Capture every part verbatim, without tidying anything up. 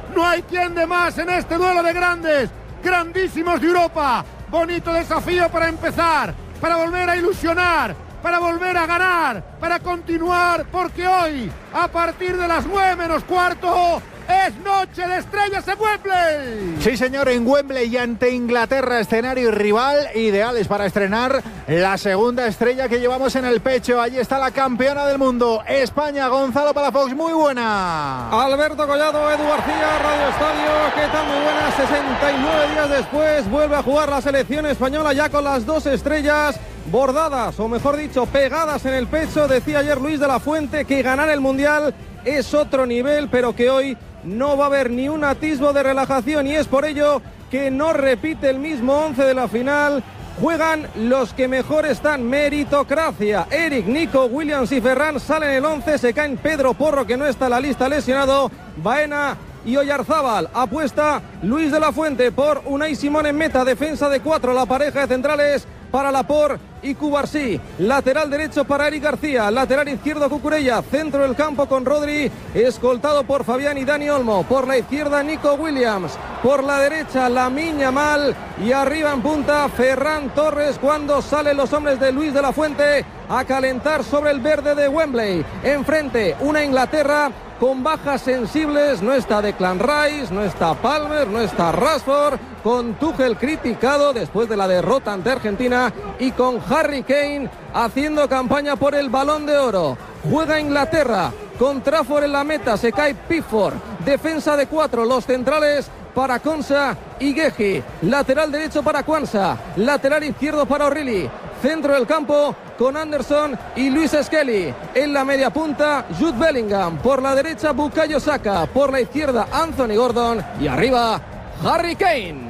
No hay quien de más en este duelo de grandes, grandísimos de Europa. Bonito desafío para empezar, para volver a ilusionar, para volver a ganar, para continuar, porque hoy, a partir de las nueve menos cuarto, es noche de estrellas en Wembley. Sí, señor, en Wembley y ante Inglaterra, escenario y rival ideales para estrenar la segunda estrella que llevamos en el pecho. Allí está la campeona del mundo, España. Gonzalo Palafox, muy buena. Alberto Collado, Edu García, Radio Estadio, ¿qué tal? Muy buenas. sesenta y nueve días después vuelve a jugar la selección española ya con las dos estrellas bordadas, o mejor dicho, pegadas en el pecho. Decía ayer Luis de la Fuente que ganar el Mundial es otro nivel, pero que hoy no va a haber ni un atisbo de relajación, y es por ello que no repite el mismo once de la final. Juegan los que mejor están, meritocracia. Eric, Nico, Williams y Ferran salen el once, se caen Pedro Porro, que no está en la lista, lesionado, Baena y Oyarzábal. Apuesta Luis de la Fuente por Unai Simón en meta, defensa de cuatro, la pareja de centrales para Laporte y Cubarsí, lateral derecho para Eric García, lateral izquierdo Cucurella, centro del campo con Rodri, escoltado por Fabián y Dani Olmo, por la izquierda Nico Williams, por la derecha Lamine Yamal y arriba en punta Ferran Torres, cuando salen los hombres de Luis de la Fuente a calentar sobre el verde de Wembley. Enfrente una Inglaterra con bajas sensibles, no está Declan Rice, no está Palmer, no está Rashford, con Tuchel criticado después de la derrota ante Argentina y con Harry Kane haciendo campaña por el Balón de Oro. Juega Inglaterra con Trafford en la meta, se cae Pickford, defensa de cuatro, los centrales para Konsa y Guehi, lateral derecho para Kwanza, lateral izquierdo para O'Reilly, centro del campo con Anderson y Luis Skelly, en la media punta Jude Bellingham, por la derecha Bukayo Saka, por la izquierda Anthony Gordon y arriba Harry Kane.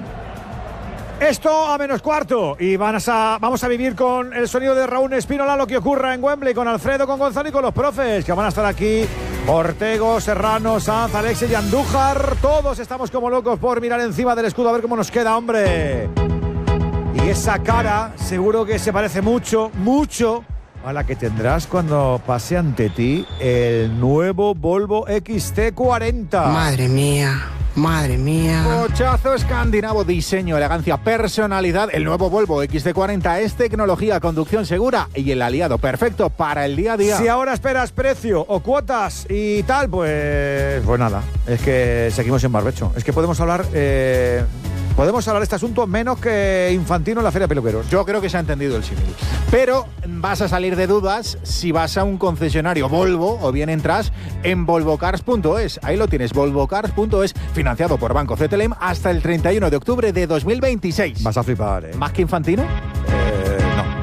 Esto a menos cuarto y van a, vamos a vivir con el sonido de Raúl Espínola lo que ocurra en Wembley, con Alfredo, con Gonzalo y con los profes que van a estar aquí. Ortego, Serrano, Sanz, Alexis y Andújar. Todos estamos como locos por mirar encima del escudo a ver cómo nos queda, hombre. Y esa cara seguro que se parece mucho, mucho a la que tendrás cuando pase ante ti el nuevo Volvo X C cuarenta. Madre mía. Madre mía. Cochazo escandinavo, diseño, elegancia, personalidad. El nuevo Volvo X C cuarenta es tecnología, conducción segura y el aliado perfecto para el día a día. Si ahora esperas precio o cuotas y tal, pues pues nada, es que seguimos en barbecho. Es que podemos hablar eh, podemos hablar de este asunto menos que Infantino en la Feria de Peluqueros. Yo creo que se ha entendido el símil. Pero vas a salir de dudas si vas a un concesionario Volvo o bien entras en volvocars punto es. Ahí lo tienes, volvocars punto es, financiado por Banco C T L M hasta el treinta y uno de octubre de dos mil veintiséis. Vas a flipar, ¿eh? ¿Más que Infantino? Eh, no.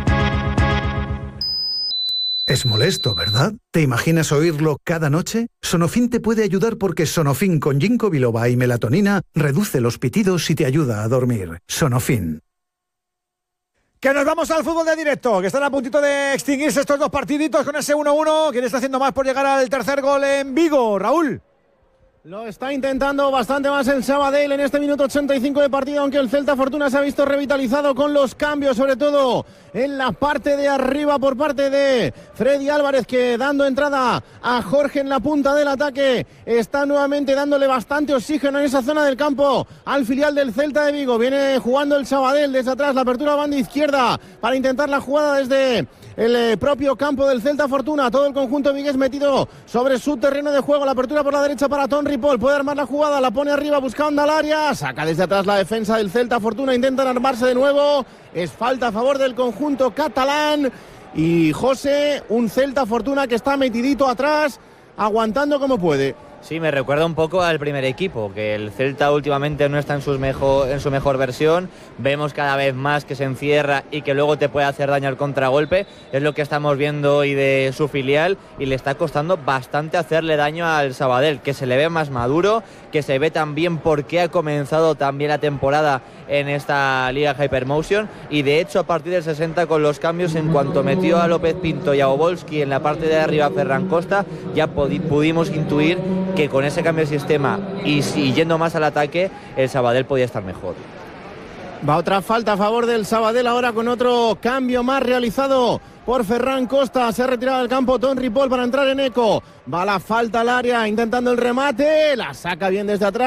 Es molesto, ¿verdad? ¿Te imaginas oírlo cada noche? Sonofin te puede ayudar porque Sonofin con ginkgo biloba y melatonina reduce los pitidos y te ayuda a dormir. Sonofin. Que nos vamos al fútbol de directo, que están a puntito de extinguirse estos dos partiditos con ese uno uno. ¿Quién está haciendo más por llegar al tercer gol en Vigo? Raúl. Lo está intentando bastante más el Sabadell en este minuto ochenta y cinco de partido, aunque el Celta Fortuna se ha visto revitalizado con los cambios, sobre todo en la parte de arriba por parte de Freddy Álvarez, que dando entrada a Jorge en la punta del ataque, está nuevamente dándole bastante oxígeno en esa zona del campo al filial del Celta de Vigo. Viene jugando el Sabadell desde atrás, la apertura a banda izquierda para intentar la jugada desde el eh, propio campo del Celta Fortuna. Todo el conjunto vigués metido sobre su terreno de juego. La apertura por la derecha para Tom Ripoll. Puede armar la jugada, la pone arriba buscando al área. Saca desde atrás la defensa del Celta Fortuna. Intentan armarse de nuevo. Es falta a favor del conjunto catalán. Y José, un Celta Fortuna que está metidito atrás, aguantando como puede. Sí, me recuerda un poco al primer equipo, que el Celta últimamente no está en, sus mejor, en su mejor versión. Vemos cada vez más que se encierra y que luego te puede hacer daño al contragolpe. Es lo que estamos viendo hoy de su filial y le está costando bastante hacerle daño al Sabadell, que se le ve más maduro, que se ve también porque ha comenzado también la temporada en esta Liga Hypermotion, y de hecho a partir del sesenta con los cambios, en cuanto metió a López Pinto y a Obolski en la parte de arriba Ferran Costa, ya pudimos intuir que con ese cambio de sistema y, y yendo más al ataque, el Sabadell podía estar mejor. Va otra falta a favor del Sabadell ahora con otro cambio más realizado por Ferran Costa. Se ha retirado del campo Tom Ripoll para entrar en eco. Va la falta al área intentando el remate, la saca bien desde atrás.